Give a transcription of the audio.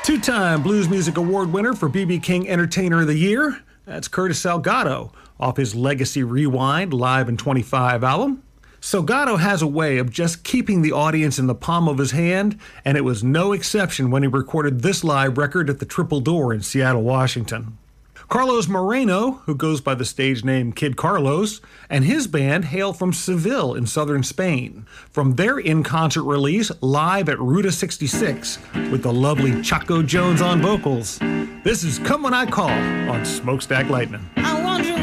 Two-time Blues Music Award winner for B.B. King Entertainer of the Year. That's Curtis Salgado off his Legacy Rewind Live in 25 album. Salgado has a way of just keeping the audience in the palm of his hand, and it was no exception when he recorded this live record at the Triple Door in Seattle, Washington. Carlos Moreno, who goes by the stage name Kid Carlos, and his band hail from Seville in southern Spain, from their in-concert release live at Ruta 66 with the lovely Chaco Jones on vocals. This is Come When I Call on Smokestack Lightning. I want you